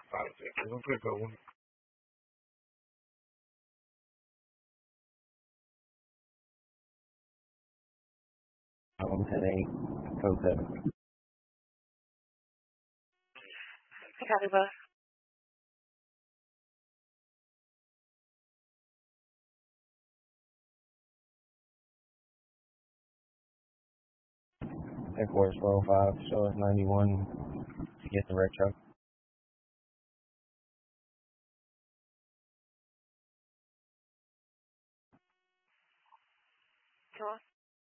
It's gonna be a good one. Today, code 7. Copy, boss. Air Force 405, show us 91 to get the retro.